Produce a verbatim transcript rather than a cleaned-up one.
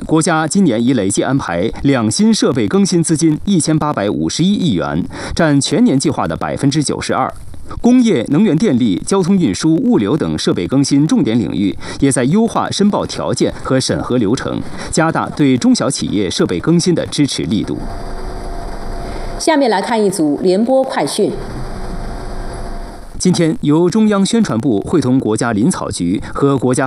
国家今年已累计安排两新设备更新资金一千八百五十一亿元，占全年计划的百分之九十二。工业、能源电力、交通运输、物流等设备更新重点领域，也在优化申报条件和审核流程，加大对中小企业设备更新的支持力度。 下面来看一组联播快讯。 今天，由中央宣传部会同国家林草局和国家